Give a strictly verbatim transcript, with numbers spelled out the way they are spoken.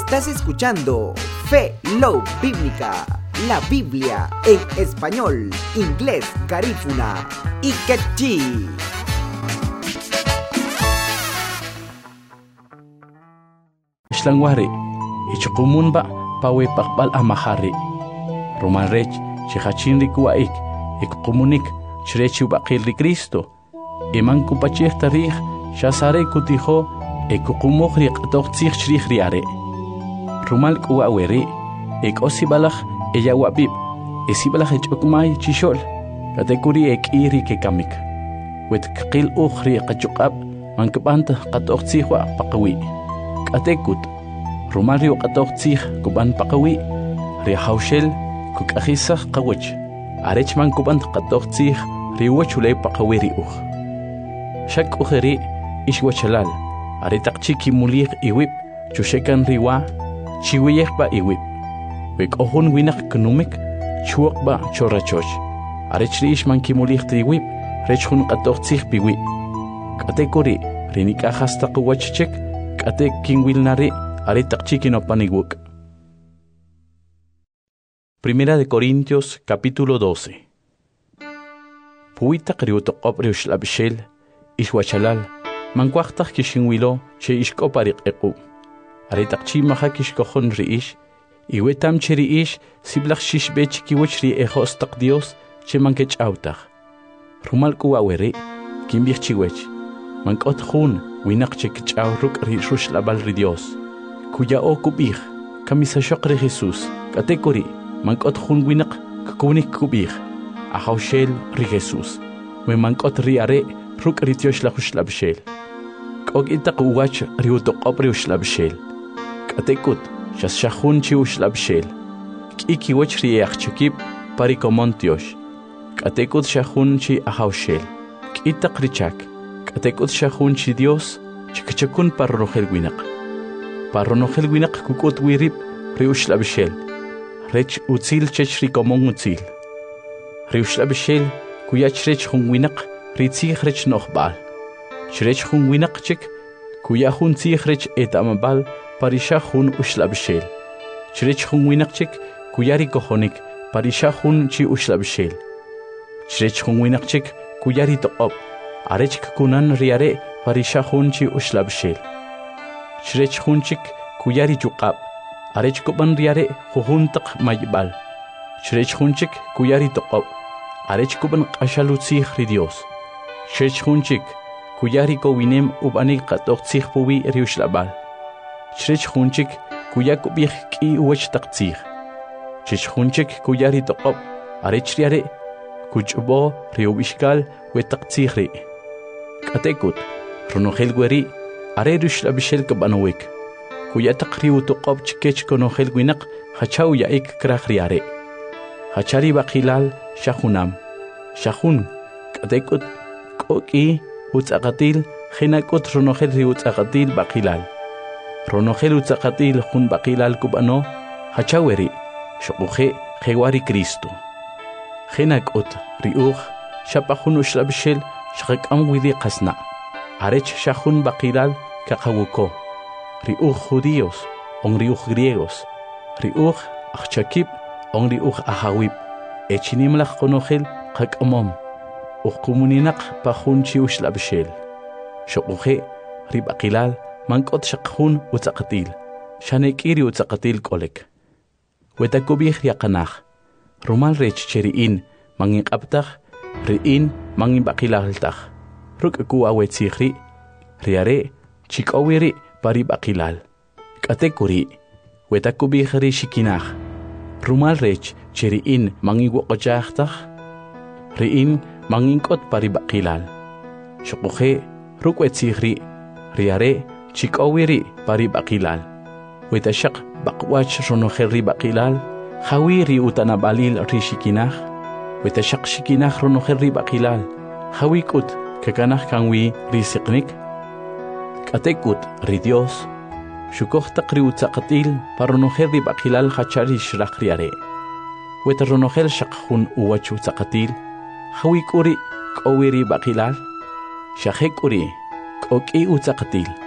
Estás escuchando Fe Love Bíblica, la Biblia en español, inglés, garífuna y quechí. Islanguari, ichukumunba, pawe pakbal amahari. Romanrech, chihachin rikuaik, ikumunik, chrechu bakil ri Cristo. Eman kupachir tarih, shasare kutiho, ekukumokri qatoqtsih chrih riare. Rumal kuaweri, ek osibalach, ella wabib, esibalach echukmai chishol, katekuri ek iri ke kamik. Wet kil ukhri qachukab, mankabanta qatoqtsihwa paqawi. Katekut, Romario qatoqtsih kuban paqawi, rihaushel, kukajisah qawach, arechman kuban qatoqtsih, riwachule paqawi riuh. Shak ujeri, ishwachalal, aretaqchiki mulir iwip, chushekan riwa, chiwiyekba iwip. Wek ohun winak knumik, chuokba chorachoch. Arechri ishman kimulir triwip, rechhun qatoqtsih biwi. Katekuri, rinikajasta qawachchek, Kate Kingwilnari, Aretachiki no Paniguk. Primera de Corintios, capítulo doce. Puita kriuto opriush labishel, ishwachalal, manquachtak kishinwilo, che ishkoparik eku. Aretachi mahakish kohon riish, iwetam cheriish, siblach shishbech kiwachri ehostak Dios, che mankech autach. Rumalku aweri, kimbich chiwech. Mankot hun, winak chek chauruk rishush labal ri Dios. Kuya o kubih, kamisa shokre Jesus, katekori, mankot hun winak kukunik kubih, ahaushel ri Jesus. We mankot riare, ruk rityosh lahush labshel. Kog itak uwach riutok opriush labshel. Katekut, shas shahun chiush labshel. Kiki wach riach chukib, parikomontyosh. Katekut shahun chi ahaushel. Kitak richak. Katekut shahun chi Dios, chikachakun parronogel winak. Parronogel winak kukut wirip, riush labishel. Rech utzil chech rikomong utzil. Riush labishel, kuyach rech hun winak, ritzich rech nochbal. Chrech hun winak chik, kuyahun tzich rech etamabal, parishahun ushlabishel. Chrech hun winak chik, kuyari kohonik, parishahun chi ushlabishel. Chrech hun winak chik, kuyari toop. Arech kunan riare parisha hunchi ushlabshel. Chrech hunchik kuyari chukab. Arech kuban riare huhuntak majbal. Chrech hunchik kuyari toqab. Arech kuban qashalutzih ridios. Chrech hunchik kuyari kowinem ubanik qatoqtzih puwi riushlabal. Chrech hunchik kuyakubih ki uwach taqtzih. Chrech hunchik kuyari toqab. Arech riare kuchbo riubishkal wetaqtzih ri. Katekut, Ronogel Gueri, Arerush Labishel Kabanowik, Kuyatakriu to Ob Chikech Konogel Winak, Hachau Yaik Krahriare, Hachari Bakilal, Shahunam, Shahun, Katekut, Koki, Utzagatil, Henakut Ronogel Riutzagatil Bakilal, Ronogel Utzagatil Hun Bakilal Kubano, Hachaweri, Shokuhe, Hewari Cristo, Henakut, Riuch, Shapahunush Labishel, Shak am widi qasna. Arech shahun bakilal kakawuko. Riuch judíos, on riuch griegos. Riuch achakib, on riuch ahawib. Echinimlach konogel kak amom. Uqumuninaq pahun chiush labshel. Shokuhe ribakilal mankot shakhun utzaqatil. Shanekiri utzaqatil kolek. Wetakubih yakanach. Rumal rech cheriin manginqabtach. Riin mangin bakilaltach. Ruk ku awet sikhri. Riare chikawiri pari bakilal. Katekuri. Wetakubihri shikinach. Rumal rech cheriin mangin wakochachtach. Riin mangin kot pari bakilal. Shokuhe ruk wet sikhri. Riare chikawiri pari bakilal. Wetashak bakwach ronoheri bakilal. Hawiri utanabalil rishikinach. Wetashak shikinach ronoheri bakilal. Hawikut kakanach kanwi risiknik. Katekut ridios. Shukohta kriutzakatil paronoheri bakilal hachari shrachriare. Wetaronohel shakhun uwachu tzakatil. Hawikuri kowiri bakilal. Shahekuri koki utzakatil.